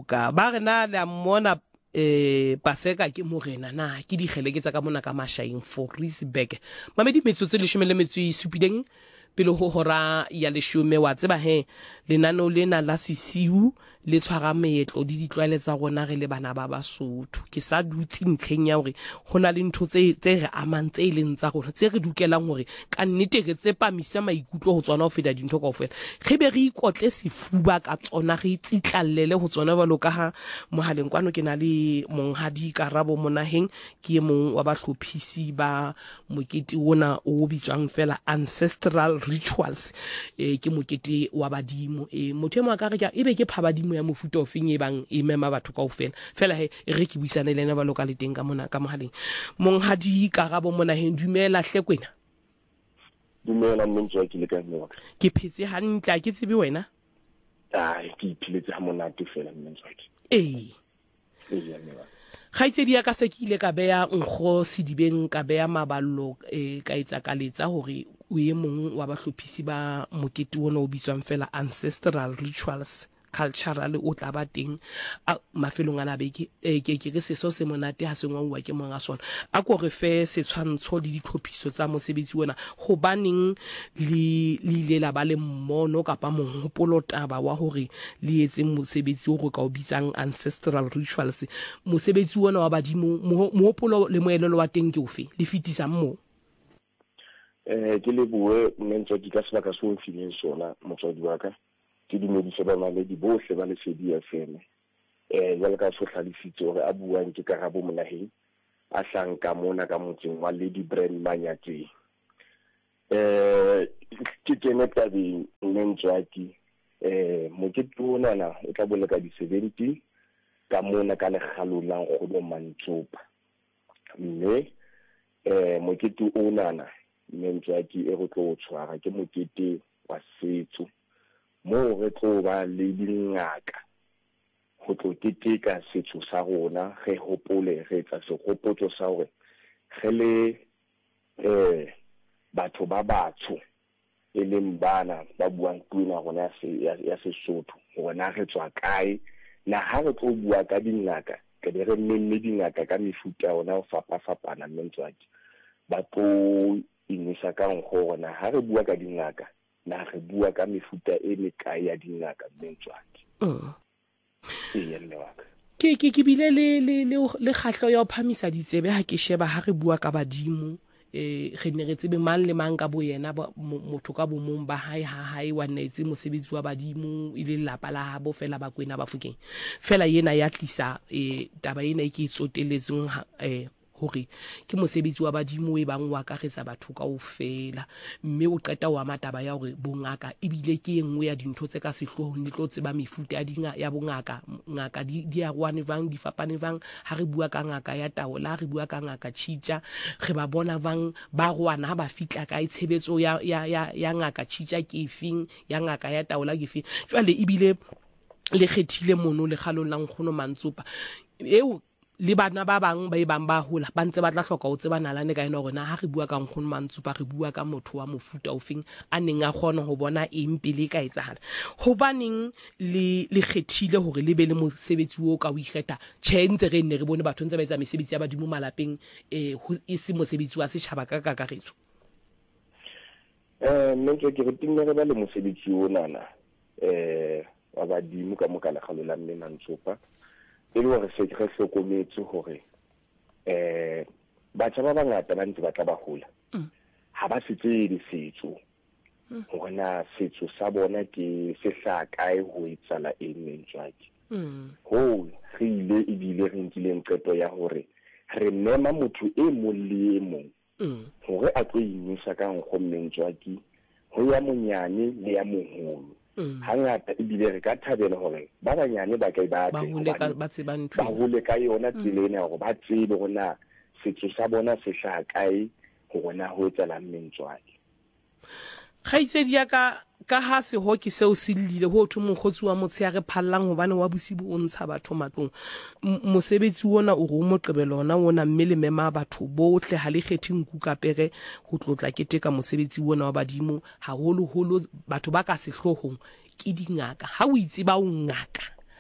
toka ba re na le mmona Paseka ke morena na ke digele ke tsa ka mona ka mashaeng Fouriersburg mamedi metsotso le shumele metso e supileng pele ho hora ya leshume wa tseba he lenano lena la sisiu le tshwara meetlo di ditlwaele tsa rona re le bana ba Basotho ke sa dutse ntlheng ya hore hona le ntho tse re amantse e leng tsa rona tse re dukelang hore ka nnete re tsepamisa maikutlo ho tsona ho feta dintho kaofela re be re ikotle sefuba ka tsona re tsitlallele ho tsona ba loka ha mohaleng kwano ke na le monghadi Karabo monaheng ke mong wa bahlophisi ba mokete ona o bitswang fela ancestral rituals ke mokete wa badimo motho mo ka re ja ebe ke phabadimo ya mofuta ofeng e bang e mema batho kaofela fela he re ke buisane le ena ba loka le teng ka mona ka mohaleng monghadi Karabo monaheng dumela hlekwena dumela mmentse ke le ka nna ke phetse hantle ke tsebe wena ke iphiletse ha monate fela mmentse ya nna Khaitsedi ya ka se ke ile ka beya nkgo sedibeng ka beya maballo ka etsa ka letsa hore o ye mong wa bahlophisi ba mokete wona o bitswang fela ancestral rituals cultural o tla ba teng mafelong ana beke ke re seso se monate ha se ngwa ke monga sona a ko re fe setshwantsho le ditlhophiso tsa mosebetsi wona go baneng le la ba le mmono kapa mohopolo taba wa hore le etse mosebetsi o go ka o bitsang ancestral rituals mosebetsi wona wa badimo mohopolo le moelelo wa teng ke ofe le fitisa mmo ke le bue mmentse ke ka sebaka se o fileng sona motswadi wa ka ke dumedise ba maledi bohle ba Lesedi FM jwale ka so hlalefitse hore a buang ke Karabo monaheng a hlanka mona ka motseng wa Lady Brand Manyatseng ke kene tabeng mmentswaki mokete ona na o tla bolela ka di 70 ka mona ka legalo la Nkgono Mantsopa mme mokete ona na mmentswaki go tlo tshwara ke mokete wa setso mo re tlo ba le dingaka go tlo keteka setso sa rona ge hopole re tsa segopotso sa hore ge le batho ba batsho e leng bana ba buang tuina rona ya Sesotho rona re tswa kae na ha re tlo bua ka dingaka ke be re nne dingaka ka mefuta ona o fapana mmentswaki ba tlo inisa ka nkgo rona ha re bua ka dingaka na re bua ka mefuta e mekae ya dingaka mmentswaki ya nne wa ka ke bile le khahlo ya o phamisa ditsebe ha ke sheba ha re bua ka badimo re ne re tsebe mang le mang ka bo yena motho ka bo mong ba hae wa netse mosebetsi wa badimo ile lapa la habo fela ba kwena ba fukeng fela yena ya tlisa taba ena e ke tsoteletseng hore ke mosebetsi wa badimo e bang wa ka retsa batho kaofela mme o qeta wa mataba ya hore bongaka ebile ke engwe ya dintho tse ka sehlohong le tlo tseba mefuta ya bongaka ngaka di a rwane vang di fapane vang ha re bua ka ngaka ya taola re bua ka ngaka tshitja re ba bona vang ba rwana ba fitla ka itshebetso ya ngaka tshitja ke efeng ya ngaka ya taola ke efeng jwale ebile le khethile mono le khalong la Nkgono Mantsopa le bana ba bang ba ibang ba hola ba ntse ba tla hloka ho tseba nalane ka ena hore na ha re bua ka Nkgono Mantsopa re bua ka motho wa mofuta ofeng a neng a kgona ho bona eng pele ka etsahala hobaneng le khethile hore le be le mosebetsi o ka o ikgetha ntse re nne re bone batho ntse ba etsa mesebetsi ya badimo malapeng e se mosebetsi wa setjhaba ka kakaretso ntse ke re tinne re ba le mosebetsi ona na wa badimo ka mokala khalola mme Mantsopa e le hore se re hlokometse hore batho ba bangata ba ntse ba tla ba hola ha ba se tsebe setso hore na setso sa bona ke se hlakae ho etsala mmentswaki ho re ile ebile re nkileng qeto ya hore re mema motho e mong le e mong hore a tlo inisa ka Nkgono Mmentswaki ho ya monyane le ya moholo hangata ebile re ka thabela hore ba banyane ba ka ba hole ka yona tselena hore ba tsebe hore setso sa bona se hlaha kae hore na ho etsala Mmentswaki khaitsedi ya ka ha se hoki seo se lile ho thwe mokgotsi wa motse ya re phallang hobane wa bosibu o ntsha batho matlong mosebetsi wona o go moqebelo ona wona mmele mema batho bohle ha le kgethi nku kapere ho tlotla keteka mosebetsi wona wa badimo haholo batho ba ka sehlohong ke dingaka ha o itse ba o ngaka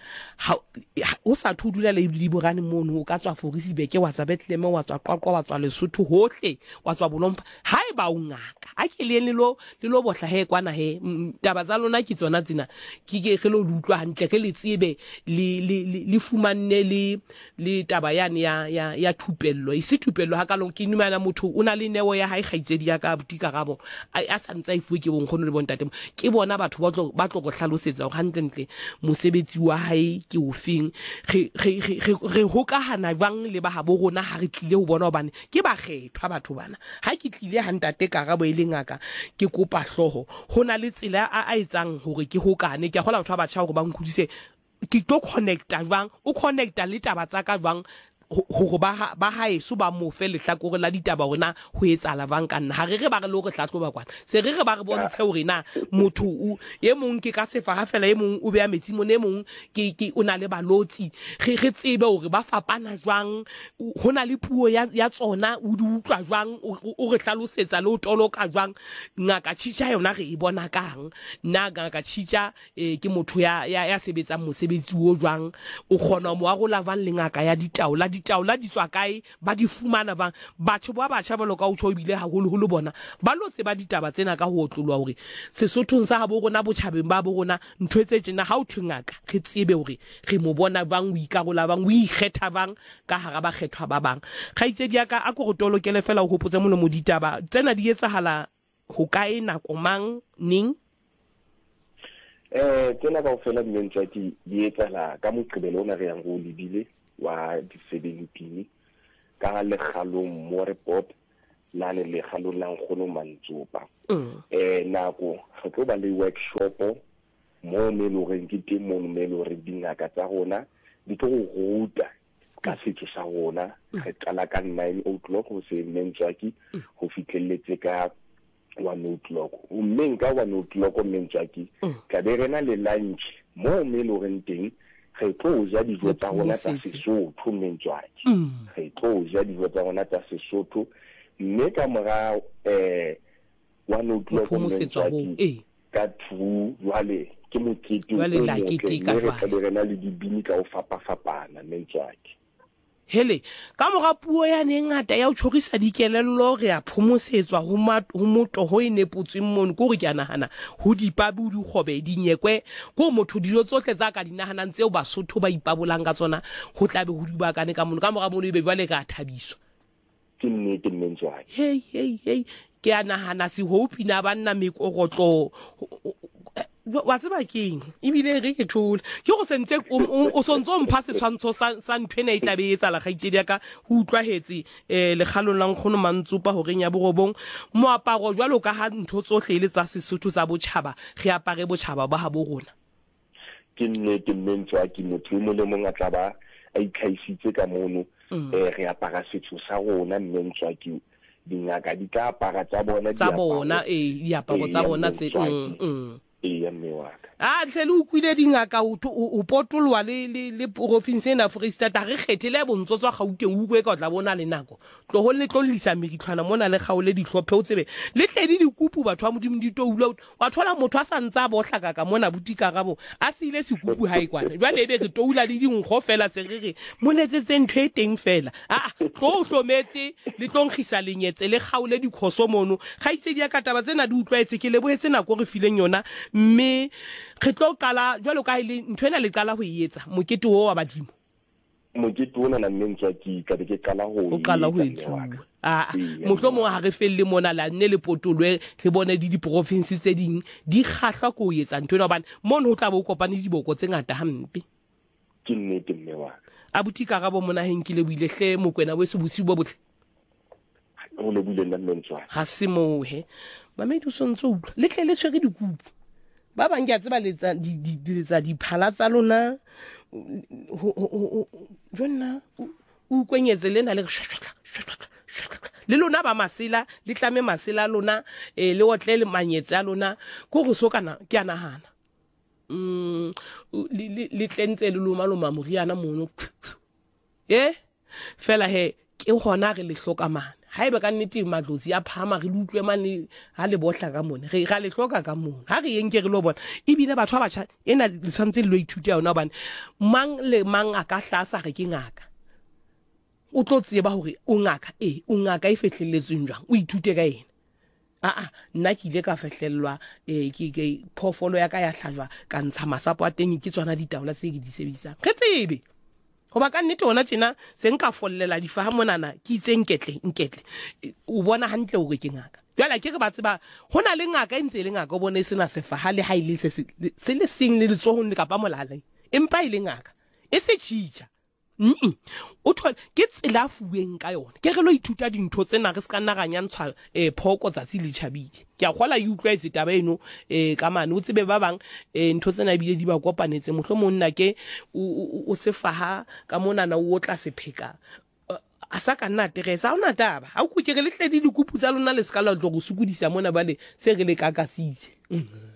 o sa thudula le Borane mono o ka tswa Forisibeke wa tsa Bethlehem wa tswa Qwaqwa wa tswa Lesotho hohle wa tswa Bolompa ha e ba o ngaka a ke le lo bohla he kwana he taba tsa lona ke tsona tsena ke ge lo utlwa hantle ke le tsebe le fumanne le taba yane ya thupello e se thupello ha ka lo ke numana motho o na le neo ya hae kgaitsedi ya ka Abuti Karabo a santsa ifuwe ke bonkgono le bontate ke bona batho ba tlo go hlalosetsa go hantle mosebetsi wa hae ke ofeng re hokahana jwang le ba habo rona ha re tlile ho bona hobane ke ba kgethwa batho bana ha ke tlile ha ntate Karabo e le ngaka ke kopa hloho hona le tsela a etsang hore ke hokane ke gola batho ba batjha hore ba nkudise ke tlo connecta jwang o connecta le taba tsa ka jwang ho ba haeso ba mo fe lehlakore la ditaba rona ho etsala bang ka nna ha re ba re lo re hlahloba kwana se re ba re bontshe hore na motho e mong ke ka sefa ha fela e mong o be a metsi mo ne mong ke o na le balotsi re tsebe hore ba fapana jwang hona le puo ya tsona o di utlwa jwang o re hlalosetsa le o toloka jwang ngaka Chicha yona re e bona kang nna ngaka Chicha ke motho ya sebetsang mosebetsi o jwang o kgona mo a go lavang le ngaka ya ditaola di tswa kae ba di fumana bang batho ba batjha ba loka o tsho bile haholo bona ba lotse ba ditaba tsena ka ho otlolwa hore Sesothong sa habo rona botjhabeng ba bo rona ntwe tse tsena ha o thungaka re tsebe hore re mo bona bang o ikarola bang o ikgetha bang ka hara ba kgethwa ba bang kgaitsedi ya ka a go tolokele fela o hopotse mono mo ditaba tsena di etsahala ho kae nako mang ning tsena ka ofela mmentsa di etsala ka moqebelo ona re yang go lebile wa di 17 ka le khalong mo report la le khalong la nkgono Mantsopa nako re tlo ba le workshop mo me lo reng ke teng mo me lo reng dingaka tsa rona di tlo go ruta ka setso sa rona re qala ka 9 o'clock ho se Mentswaki ho fitlelletse ka 1 o'clock o menga 1 o'clock Mentswaki ka be rena le lunch mo me lo reng teng re tlo ja dijo tsa rona tsa Sesotho Mentswaki re tlo ja dijo tsa rona tsa Sesotho mme ka mora 1 o'clock Mentswaki ka 2 wale ke mokete o le rena le dibini ka o fapana Mentswaki hele ka mora puo ya ne ngata ya o tshorisa dikelello re a phomosetswa ho moto ho ineputsweng mono go re ke nahana ho dipabu di khobe dinyekwe go motho dilo tsohle tsa ka dinahanang tseo Basotho ba ipabolang ka tsona ho tlabe ho dibakane ka mono ka mora mono e be jwale ka thabiswa ke nnete Mentswaki hey ke a nahana si hope ina banna mekorotlo wa tseba keng ebile re ke thola ke go sentse o sontso mpha setshwantsho sa nthwena e tlabe e tsala gaitsedi ka ho utlwahetse le khalong la nkgono Mantsopa ho reng ya borobong moaparo jwalo ka ha ntho tsohle le tsa Sesotho sa botjhaba re apare botjhaba ba habo rona ke nnete Mentswaki motho mo le mong a tla ba a itlhaisitse ka mono re apara setso sa rona Mentswaki dingaka di ka apara tsa bona diaparo tsa bona tse ya mmewaka hle le ukwile dingaka o potolwa le province ena Freistata re kgethile bontsotswa Gauteng ukwe ka tla bona le nako tlo le tlolisa meritlhwana mona le gaole dihlophe o tsebe le tledi dikupu batho ba modimo di toula wa thola motho a santsa bo hlaka ka mona Abuti Karabo a se ile sekupu ha ikwana jwale ebe re toula le dinkgo fela se re moletsetse ntho e teng fela tlo hlometse le tlongkhisa lenyetse le gaole dikhoso mono ga itsedi ya kataba tsena di utlwaetse ke leboetse nako re fileng yona mme re tlo qala jwalo ka ile nthwena le qala ho etsa mokete wo wa badimo mokete wona na Mentswaki ka be ke qala ho etsa mohlomong ha re felle mona la nne le potolwe re bone di province tse ding di kgahla ko etsa nthwena hobane mono ho tla bo kopane diboko tse ngata hampe ke nnete mmewaka Abuti Karabo mona henkile buile hle mokwena we se bosiu bo botle o le buile nna Mentswaki ha se mohe mamedi o sontso utlwa le tle le tshwere dikupu ba bang ke a tseba letsa di phala tsa lona jonna o kwenyetse lena le le lona ba masela le tlame masela lona le otle le manyetse a lona go go so kana ke a nahana le tlentse le loma moriana mono fela he ke gona re le hloka mana ha ebe ka nnete matlotsi a phama re utlwe mane ha le bohla ka mone re ga le hloka ka mone ha re yeng ke re lo bona ebile batho ba batjha ena le tshwantse le ithuta yona hobane mang le mang a ka hlasa re ke ngaka o tlo tseba hore o ngaka e fehlelletsweng jwang o ithute ka ena nna ke ile ka fehlellwa ke phofolo ya ka ya hlajwa ka ntsha masapo a teng ke tsona ditaola tse ke di sebedisang re tsebe hoba ka nnete ona tjena se nka follela difaha monana ke itse nketle o bona hantle hore ke ngaka jwale ke re ba tseba hona le ngaka e ntse le ngaka o bone e sena sefaha le ha ile se le seng le letsohong le kapa molaleng empa ile ngaka e se tshitja o thola ke tsela fuweng ka yona ke re lo ithuta dintho tsena re se ka nna ga nyantshwa phoko tsatsi le tjhabile ke a kgola utlwa e taba eno ka mane o tsebe ba bang ntho tsena bile di ba kopanetse mohlomong nna ke o se faha ka monana o tla sepheka a sa ka nna teresa ona taba ha o ke re le hle di dikupu tsa lona le ska la tlo go sukudisa mona bale se re le kakasitse